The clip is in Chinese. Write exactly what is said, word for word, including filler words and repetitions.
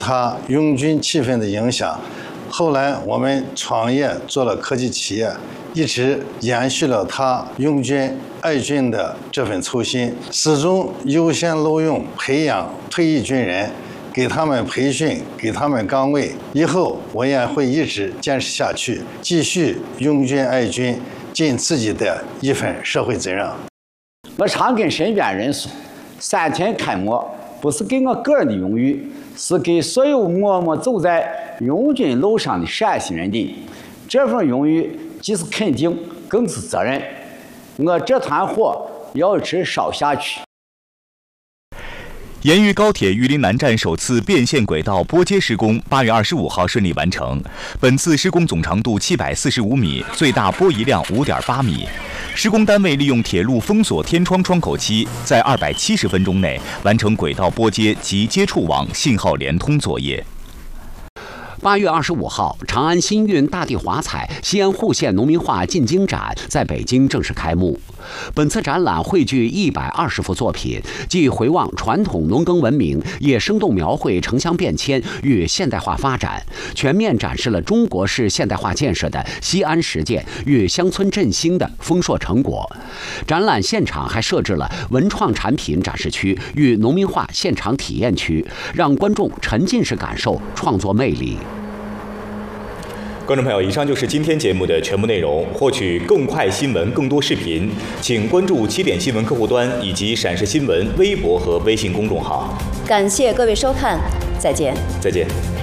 它拥军气氛的影响。后来我们创业做了科技企业，一直延续了他拥军爱军的这份初心，始终优先录用培养退役军人，给他们培训，给他们岗位。以后我也会一直坚持下去，继续拥军爱军，尽自己的一份社会责任。 我常跟身边人说，三天开模不是给我个人的荣誉，是给所有默默走在拥军路上的陕西人的。这份荣誉既是肯定，更是责任。我这团火要一直烧下去。 盐渝高铁榆林南站首次变线轨道拨接施工，八月二十五号顺利完成。本次施工总长度七百四十五米，最大拨移量五点八米。施工单位利用铁路封锁天窗窗口期，在二百七十分钟内完成轨道拨接及接触网信号联通作业。 八月二十五号，长安新韵大地华彩西安户县农民画进京展在北京正式开幕。本次展览汇聚一百二十幅作品，既回望传统农耕文明，也生动描绘城乡变迁与现代化发展，全面展示了中国式现代化建设的西安实践与乡村振兴的丰硕成果。展览现场还设置了文创产品展示区与农民画现场体验区，让观众沉浸式感受创作魅力。 观众朋友，以上就是今天节目的全部内容。获取更快新闻、更多视频，请关注起点新闻客户端以及陕视新闻微博和微信公众号。 感谢各位收看，再见。 再见。